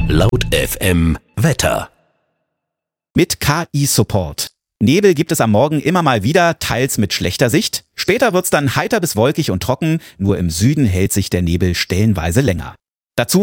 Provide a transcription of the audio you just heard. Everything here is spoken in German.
Laut FM Wetter. Mit KI-Support. Nebel gibt es am Morgen immer mal wieder, teils mit schlechter Sicht. Später wird's dann heiter bis wolkig und trocken, nur im Süden hält sich der Nebel stellenweise länger. Dazu